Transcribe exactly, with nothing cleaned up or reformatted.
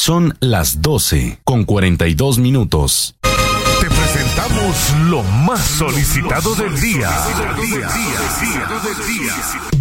Son las doce con cuarenta y dos minutos. Te presentamos lo más solicitado del día.